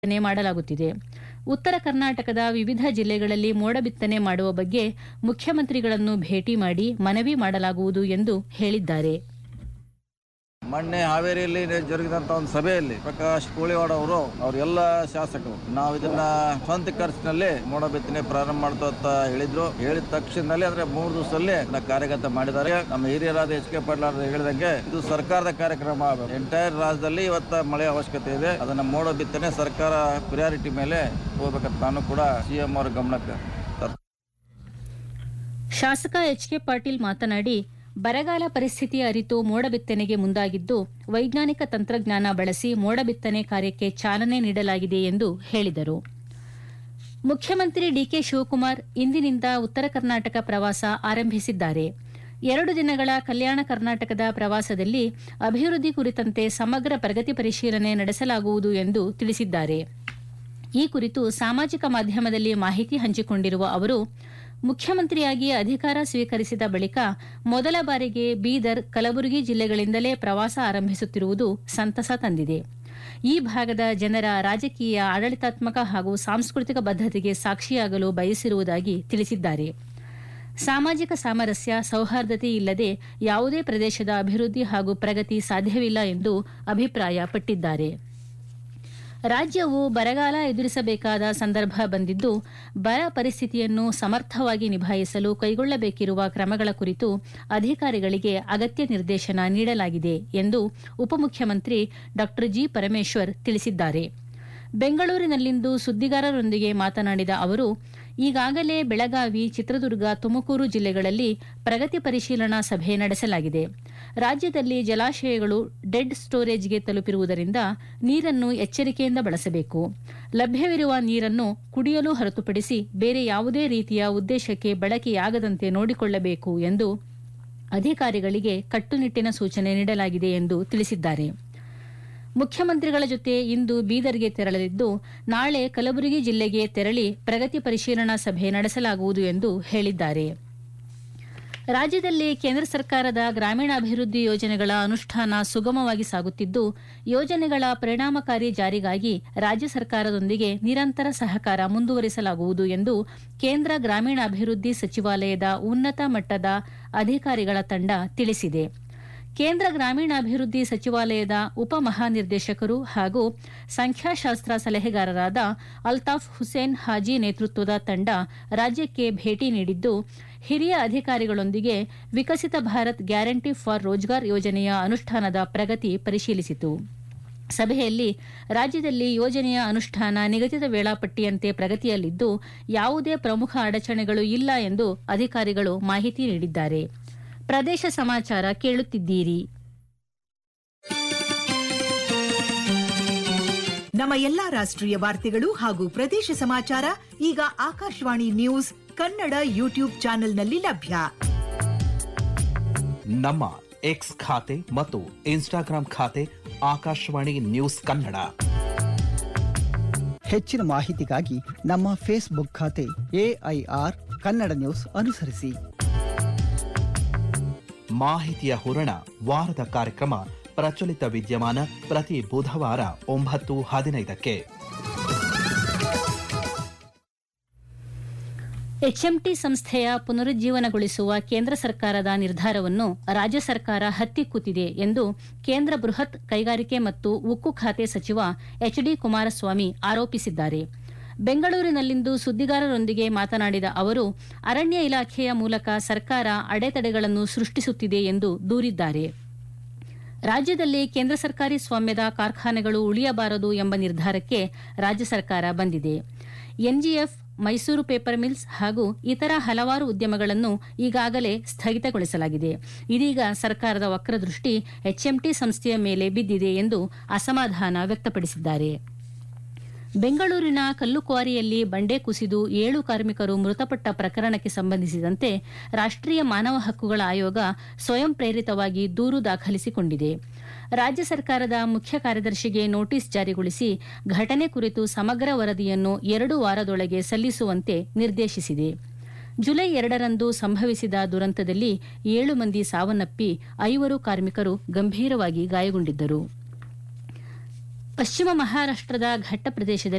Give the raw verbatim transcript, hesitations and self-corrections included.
ಬಿತ್ತನೆ ಮಾಡಲಾಗುತ್ತಿದೆ. ಉತ್ತರ ಕರ್ನಾಟಕದ ವಿವಿಧ ಜಿಲ್ಲೆಗಳಲ್ಲಿ ಮೋಡ ಬಿತ್ತನೆ ಮಾಡುವ ಬಗ್ಗೆ ಮುಖ್ಯಮಂತ್ರಿಗಳನ್ನು ಭೇಟಿ ಮಾಡಿ ಮನವಿ ಮಾಡಲಾಗುವುದು ಎಂದು ಹೇಳಿದ್ದಾರೆ. ಮೊನ್ನೆ ಹಾವೇರಿಯಲ್ಲಿ ಜರುಗಿದಂತ ಒಂದು ಸಭೆಯಲ್ಲಿ ಪ್ರಕಾಶ್ ಕೋಳಿವಾಡ ಅವರು ಅವರೆಲ್ಲ ಶಾಸಕರು ನಾವು ಇದನ್ನ ಸ್ವಂತ ಖರ್ಚಿನಲ್ಲಿ ಮೋಡ ಬಿತ್ತನೆ ಪ್ರಾರಂಭ ಮಾಡ್ತಾ ಅಂತ ಹೇಳಿದ್ರು. ಹೇಳಿದ ತಕ್ಷಣದಲ್ಲಿ ಅಂದ್ರೆ ಮೂರು ದಿವಸದಲ್ಲಿ ಕಾರ್ಯಗತ ಮಾಡಿದ್ದಾರೆ. ನಮ್ಮ ಹಿರಿಯರಾದ ಎಚ್ ಕೆ ಪಾಟೀಲ್ ಅವರು ಹೇಳಿದಂಗೆ ಇದು ಸರ್ಕಾರದ ಕಾರ್ಯಕ್ರಮ. ಎಂಟೈರ್ ರಾಜ್ಯದಲ್ಲಿ ಇವತ್ತ ಮಳೆ ಅವಶ್ಯಕತೆ ಇದೆ. ಅದನ್ನ ಮೋಡ ಬಿತ್ತನೆ ಸರ್ಕಾರ ಪ್ರಿಯಾರಿಟಿ ಮೇಲೆ ಹೋಗ್ಬೇಕಂತ ನಾನು ಕೂಡ ಸಿಎಂ ಅವರ ಗಮನಕ್ಕೆ ತರ್ತೇನೆ. ಶಾಸಕ ಎಚ್ ಕೆ ಪಾಟೀಲ್ ಮಾತನಾಡಿ, ಬರಗಾಲ ಪರಿಸ್ಥಿತಿ ಅರಿತು ಮೋಡ ಬಿತ್ತನೆಗೆ ಮುಂದಾಗಿದ್ದು ವೈಜ್ಞಾನಿಕ ತಂತ್ರಜ್ಞಾನ ಬಳಸಿ ಮೋಡ ಬಿತ್ತನೆ ಕಾರ್ಯಕ್ಕೆ ಚಾಲನೆ ನೀಡಲಾಗಿದೆ ಎಂದು ಹೇಳಿದರು. ಮುಖ್ಯಮಂತ್ರಿ ಡಿಕೆ ಶಿವಕುಮಾರ್ ಇಂದಿನಿಂದ ಉತ್ತರ ಕರ್ನಾಟಕ ಪ್ರವಾಸ ಆರಂಭಿಸಿದ್ದಾರೆ. ಎರಡು ದಿನಗಳ ಕಲ್ಯಾಣ ಕರ್ನಾಟಕದ ಪ್ರವಾಸದಲ್ಲಿ ಅಭಿವೃದ್ಧಿ ಕುರಿತಂತೆ ಸಮಗ್ರ ಪ್ರಗತಿ ಪರಿಶೀಲನೆ ನಡೆಸಲಾಗುವುದು ಎಂದು ತಿಳಿಸಿದ್ದಾರೆ. ಈ ಕುರಿತು ಸಾಮಾಜಿಕ ಮಾಧ್ಯಮದಲ್ಲಿ ಮಾಹಿತಿ ಹಂಚಿಕೊಂಡಿರುವ ಅವರು, ಮುಖ್ಯಮಂತ್ರಿಯಾಗಿ ಅಧಿಕಾರ ಸ್ವೀಕರಿಸಿದ ಬಳಿಕ ಮೊದಲ ಬಾರಿಗೆ ಬೀದರ್, ಕಲಬುರಗಿ ಜಿಲ್ಲೆಗಳಿಂದಲೇ ಪ್ರವಾಸ ಆರಂಭಿಸುತ್ತಿರುವುದು ಸಂತಸ ತಂದಿದೆ. ಈ ಭಾಗದ ಜನರ ರಾಜಕೀಯ, ಆಡಳಿತಾತ್ಮಕ ಹಾಗೂ ಸಾಂಸ್ಕೃತಿಕ ಬದ್ಧತೆಗೆ ಸಾಕ್ಷಿಯಾಗಲು ಬಯಸಿರುವುದಾಗಿ ತಿಳಿಸಿದ್ದಾರೆ. ಸಾಮಾಜಿಕ ಸಾಮರಸ್ಯ, ಸೌಹಾರ್ದತೆ ಇಲ್ಲದೆ ಯಾವುದೇ ಪ್ರದೇಶದ ಅಭಿವೃದ್ಧಿ ಹಾಗೂ ಪ್ರಗತಿ ಸಾಧ್ಯವಿಲ್ಲ ಎಂದು ಅಭಿಪ್ರಾಯಪಟ್ಟಿದ್ದಾರೆ. ರಾಜ್ಯವು ಬರಗಾಲ ಎದುರಿಸಬೇಕಾದ ಸಂದರ್ಭ ಬಂದಿದ್ದು, ಬರ ಪರಿಸ್ಥಿತಿಯನ್ನು ಸಮರ್ಥವಾಗಿ ನಿಭಾಯಿಸಲು ಕೈಗೊಳ್ಳಬೇಕಿರುವ ಕ್ರಮಗಳ ಕುರಿತು ಅಧಿಕಾರಿಗಳಿಗೆ ಅಗತ್ಯ ನಿರ್ದೇಶನ ನೀಡಲಾಗಿದೆ ಎಂದು ಉಪಮುಖ್ಯಮಂತ್ರಿ ಡಾ ಜಿ ಪರಮೇಶ್ವರ್ ತಿಳಿಸಿದ್ದಾರೆ. ಬೆಂಗಳೂರಿನಲ್ಲಿಂದು ಸುದ್ದಿಗಾರರೊಂದಿಗೆ ಮಾತನಾಡಿದ ಅವರು, ಈಗಾಗಲೇ ಬೆಳಗಾವಿ, ಚಿತ್ರದುರ್ಗ, ತುಮಕೂರು ಜಿಲ್ಲೆಗಳಲ್ಲಿ ಪ್ರಗತಿ ಪರಿಶೀಲನಾ ಸಭೆ ನಡೆಸಲಾಗಿದೆ. ರಾಜ್ಯದಲ್ಲಿ ಜಲಾಶಯಗಳು ಡೆಡ್ ಸ್ಟೋರೇಜ್ಗೆ ತಲುಪಿರುವುದರಿಂದ ನೀರನ್ನು ಎಚ್ಚರಿಕೆಯಿಂದ ಬಳಸಬೇಕು. ಲಭ್ಯವಿರುವ ನೀರನ್ನು ಕುಡಿಯಲು ಹೊರತುಪಡಿಸಿ ಬೇರೆ ಯಾವುದೇ ರೀತಿಯ ಉದ್ದೇಶಕ್ಕೆ ಬಳಕೆಯಾಗದಂತೆ ನೋಡಿಕೊಳ್ಳಬೇಕು ಎಂದು ಅಧಿಕಾರಿಗಳಿಗೆ ಕಟ್ಟುನಿಟ್ಟಿನ ಸೂಚನೆ ನೀಡಲಾಗಿದೆ ಎಂದು ತಿಳಿಸಿದ್ದಾರೆ. ಮುಖ್ಯಮಂತ್ರಿಗಳ ಜೊತೆ ಇಂದು ಬೀದರ್ಗೆ ತೆರಳಲಿದ್ದು, ನಾಳೆ ಕಲಬುರಗಿ ಜಿಲ್ಲೆಗೆ ತೆರಳಿ ಪ್ರಗತಿ ಪರಿಶೀಲನಾ ಸಭೆ ನಡೆಸಲಾಗುವುದು ಎಂದು ಹೇಳಿದ್ದಾರೆ. ರಾಜ್ಯದಲ್ಲಿ ಕೇಂದ್ರ ಸರ್ಕಾರದ ಗ್ರಾಮೀಣಾಭಿವೃದ್ಧಿ ಯೋಜನೆಗಳ ಅನುಷ್ಠಾನ ಸುಗಮವಾಗಿ ಸಾಗುತ್ತಿದ್ದು, ಯೋಜನೆಗಳ ಪರಿಣಾಮಕಾರಿ ಜಾರಿಗಾಗಿ ರಾಜ್ಯ ಸರ್ಕಾರದೊಂದಿಗೆ ನಿರಂತರ ಸಹಕಾರ ಮುಂದುವರಿಸಲಾಗುವುದು ಎಂದು ಕೇಂದ್ರ ಗ್ರಾಮೀಣಾಭಿವೃದ್ಧಿ ಸಚಿವಾಲಯದ ಉನ್ನತ ಮಟ್ಟದ ಅಧಿಕಾರಿಗಳ ತಂಡ ತಿಳಿಸಿದೆ. ಕೇಂದ್ರ ಗ್ರಾಮೀಣಾಭಿವೃದ್ಧಿ ಸಚಿವಾಲಯದ ಉಪ ಮಹಾನಿರ್ದೇಶಕರು ಹಾಗೂ ಸಂಖ್ಯಾಶಾಸ್ತ್ರ ಸಲಹೆಗಾರರಾದ ಅಲ್ತಾಫ್ ಹುಸೇನ್ ಹಾಜಿ ನೇತೃತ್ವದ ತಂಡ ರಾಜ್ಯಕ್ಕೆ ಭೇಟಿ ನೀಡಿದ್ದು, ಹಿರಿಯ ಅಧಿಕಾರಿಗಳೊಂದಿಗೆ ವಿಕಸಿತ ಭಾರತ್ ಗ್ಯಾರಂಟಿ ಫಾರ್ ರೋಜ್ಗಾರ್ ಯೋಜನೆಯ ಅನುಷ್ಠಾನದ ಪ್ರಗತಿ ಪರಿಶೀಲಿಸಿತು. ಸಭೆಯಲ್ಲಿ ರಾಜ್ಯದಲ್ಲಿ ಯೋಜನೆಯ ಅನುಷ್ಠಾನ ನಿಗದಿತ ವೇಳಾಪಟ್ಟಿಯಂತೆ ಪ್ರಗತಿಯಲ್ಲಿದ್ದು, ಯಾವುದೇ ಪ್ರಮುಖ ಅಡಚಣೆಗಳು ಇಲ್ಲ ಎಂದು ಅಧಿಕಾರಿಗಳು ಮಾಹಿತಿ ನೀಡಿದ್ದಾರೆ. ಪ್ರದೇಶ ಸಮಾಚಾರ ಕೇಳುತ್ತಿದ್ದೀರಿ. ನಮ್ಮ ಎಲ್ಲಾ ರಾಷ್ಟ್ರೀಯ ವಾರ್ತೆಗಳು ಹಾಗೂ ಪ್ರದೇಶ ಸಮಾಚಾರ ಈಗ ಆಕಾಶವಾಣಿ ನ್ಯೂಸ್ ಕನ್ನಡ ಯೂಟ್ಯೂಬ್ ಚಾನೆಲ್ನಲ್ಲಿ ಲಭ್ಯ. ನಮ್ಮ ಎಕ್ಸ್ ಖಾತೆ ಮತ್ತು ಇನ್ಸ್ಟಾಗ್ರಾಂ ಖಾತೆ ಆಕಾಶವಾಣಿ ನ್ಯೂಸ್ ಕನ್ನಡ. ಹೆಚ್ಚಿನ ಮಾಹಿತಿಗಾಗಿ ನಮ್ಮ ಫೇಸ್ಬುಕ್ ಖಾತೆ ಎಐಆರ್ ಕನ್ನಡ ನ್ಯೂಸ್ ಅನುಸರಿಸಿ. ಮಾಹಿತಿಯ ಹೂರಣ, ವಾರದ ಕಾರ್ಯಕ್ರಮ ಪ್ರಚಲಿತ ವಿದ್ಯಮಾನ ಪ್ರತಿ ಬುಧವಾರ ಒಂಬತ್ತು ಹದಿನೈದಕ್ಕೆ. ಎಚ್ಎಂಟಿ ಸಂಸ್ಥೆಯ ಪುನರುಜ್ಜೀವನಗೊಳಿಸುವ ಕೇಂದ್ರ ಸರ್ಕಾರದ ನಿರ್ಧಾರವನ್ನು ರಾಜ್ಯ ಸರ್ಕಾರ ಹತ್ತಿಕ್ಕುತ್ತಿದೆ ಎಂದು ಕೇಂದ್ರ ಬೃಹತ್ ಕೈಗಾರಿಕೆ ಮತ್ತು ಉಕ್ಕು ಖಾತೆ ಸಚಿವ ಎಚ್ ಡಿ ಕುಮಾರಸ್ವಾಮಿ ಆರೋಪಿಸಿದ್ದಾರೆ. ಬೆಂಗಳೂರಿನಲ್ಲಿಂದು ಸುದ್ದಿಗಾರರೊಂದಿಗೆ ಮಾತನಾಡಿದ ಅವರು, ಅರಣ್ಯ ಇಲಾಖೆಯ ಮೂಲಕ ಸರ್ಕಾರ ಅಡೆತಡೆಗಳನ್ನು ಸೃಷ್ಟಿಸುತ್ತಿದೆ ಎಂದು ದೂರಿದ್ದಾರೆ. ರಾಜ್ಯದಲ್ಲಿ ಕೇಂದ್ರ ಸರ್ಕಾರಿ ಸ್ವಾಮ್ಯದ ಕಾರ್ಖಾನೆಗಳು ಉಳಿಯಬಾರದು ಎಂಬ ನಿರ್ಧಾರಕ್ಕೆ ರಾಜ್ಯ ಸರ್ಕಾರ ಬಂದಿದೆ. ಎನ್ಜಿಎಫ್, ಮೈಸೂರು ಪೇಪರ್ ಮಿಲ್ಸ್ ಹಾಗೂ ಇತರ ಹಲವಾರು ಉದ್ಯಮಗಳನ್ನು ಈಗಾಗಲೇ ಸ್ಥಗಿತಗೊಳಿಸಲಾಗಿದೆ. ಇದೀಗ ಸರ್ಕಾರದ ವಕ್ರದೃಷ್ಟಿ ಎಚ್ಎಂಟಿ ಸಂಸ್ಥೆಯ ಮೇಲೆ ಬಿದ್ದಿದೆ ಎಂದು ಅಸಮಾಧಾನ ವ್ಯಕ್ತಪಡಿಸಿದ್ದಾರೆ. ಬೆಂಗಳೂರಿನ ಕಲ್ಲುಕ್ವಾರಿಯಲ್ಲಿ ಬಂಡೆ ಕುಸಿದು ಏಳು ಕಾರ್ಮಿಕರು ಮೃತಪಟ್ಟ ಪ್ರಕರಣಕ್ಕೆ ಸಂಬಂಧಿಸಿದಂತೆ ರಾಷ್ಟ್ರೀಯ ಮಾನವ ಹಕ್ಕುಗಳ ಆಯೋಗ ಸ್ವಯಂ ಪ್ರೇರಿತವಾಗಿ ದೂರು ದಾಖಲಿಸಿಕೊಂಡಿದೆ. ರಾಜ್ಯ ಸರ್ಕಾರದ ಮುಖ್ಯ ಕಾರ್ಯದರ್ಶಿಗೆ ನೋಟಿಸ್ ಜಾರಿಗೊಳಿಸಿ ಘಟನೆ ಕುರಿತು ಸಮಗ್ರ ವರದಿಯನ್ನು ಎರಡು ವಾರದೊಳಗೆ ಸಲ್ಲಿಸುವಂತೆ ನಿರ್ದೇಶಿಸಿದೆ. ಜುಲೈ ಎರಡರಂದು ಸಂಭವಿಸಿದ ದುರಂತದಲ್ಲಿ ಏಳು ಮಂದಿ ಸಾವನ್ನಪ್ಪಿ ಐವರು ಕಾರ್ಮಿಕರು ಗಂಭೀರವಾಗಿ ಗಾಯಗೊಂಡಿದ್ದರು. ಪಶ್ಚಿಮ ಮಹಾರಾಷ್ಟದ ಘಟ್ಟ ಪ್ರದೇಶದಲ್ಲಿ